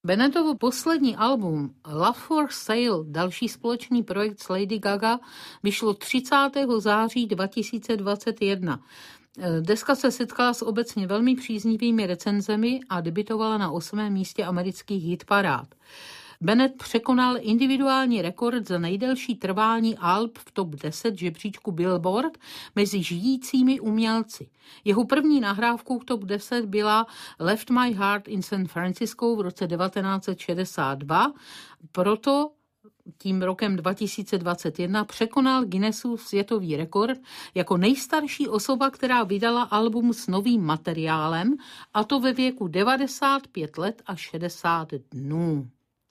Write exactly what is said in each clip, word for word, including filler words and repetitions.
Bennettovo poslední album Love for Sale, další společný projekt s Lady Gaga, vyšlo třicátého září dva tisíce dvacet jedna. Deska se setkala s obecně velmi příznivými recenzemi a debutovala na osmém místě amerických hitparád. Bennett překonal individuální rekord za nejdelší trvání alb v top deset žebříčku Billboard mezi žijícími umělci. Jeho první nahrávkou v top deset byla Left My Heart in San Francisco v roce devatenáct set šedesát dva, proto tím rokem dva tisíce dvacet jedna překonal Guinnessův světový rekord jako nejstarší osoba, která vydala album s novým materiálem, a to ve věku devadesát pět let a šedesát dnů.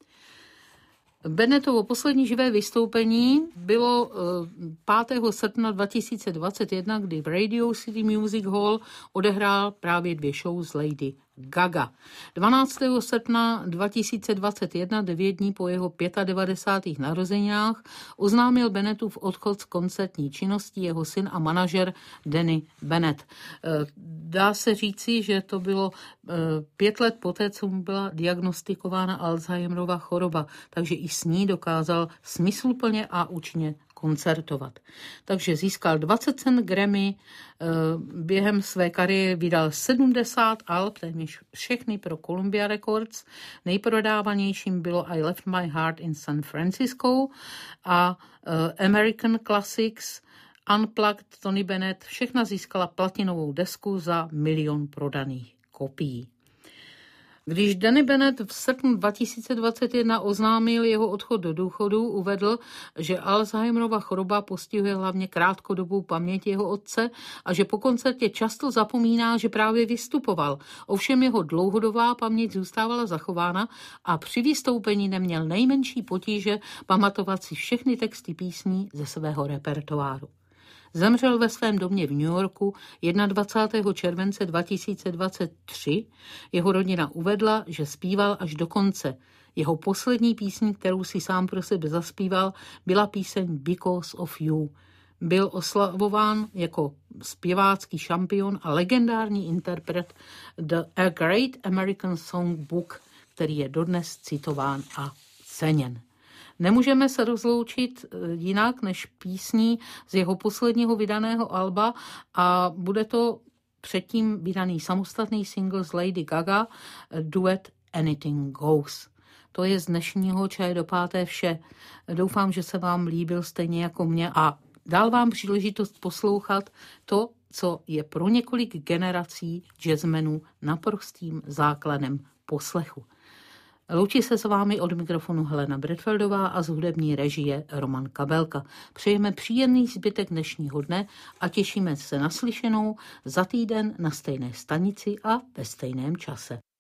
Bennettovo poslední živé vystoupení bylo pátého srpna dva tisíce dvacet jedna, kdy v Radio City Music Hall odehrál právě dvě show s Lady Gaga. dvanáctého srpna dva tisíce dvacet jedna, devět dní po jeho devadesátých pěti narozeninách, oznámil Bennettův odchod z koncertní činnosti jeho syn a manažer Danny Bennett. Dá se říci, že to bylo pět let poté, co mu byla diagnostikována Alzheimerova choroba, takže i s ní dokázal smysluplně a účinně koncertovat. Takže získal dvacet cen Grammy, během své kariéry vydal sedmdesát alb, téměř všechny pro Columbia Records. Nejprodávanějším bylo I Left My Heart in San Francisco a American Classics, Unplugged, Tony Bennett, všechna získala platinovou desku za milion prodaných kopií. Když Danny Bennett v srpnu dva tisíce dvacet jedna oznámil jeho odchod do důchodu, uvedl, že Alzheimerova choroba postihuje hlavně krátkodobou paměť jeho otce a že po koncertě často zapomíná, že právě vystupoval. Ovšem jeho dlouhodobá paměť zůstávala zachována a při vystoupení neměl nejmenší potíže pamatovat si všechny texty písní ze svého repertoáru. Zemřel ve svém domě v New Yorku dvacátého prvního července dva tisíce dvacet tři. Jeho rodina uvedla, že zpíval až do konce. Jeho poslední písní, kterou si sám pro sebe zaspíval, byla píseň Because of You. Byl oslavován jako zpěvácký šampion a legendární interpret The A Great American Songbook, který je dodnes citován a ceněn. Nemůžeme se rozloučit jinak než písní z jeho posledního vydaného alba a bude to předtím vydaný samostatný single z Lady Gaga, duet Anything Goes. To je z dnešního Čaje do páté vše. Doufám, že se vám líbil stejně jako mě a dal vám příležitost poslouchat to, co je pro několik generací jazzmenů naprostým základem poslechu. Loučí se s vámi od mikrofonu Helena Bredfeldová a z hudební režie Roman Kabelka. Přejeme příjemný zbytek dnešního dne a těšíme se na slyšenou za týden na stejné stanici a ve stejném čase.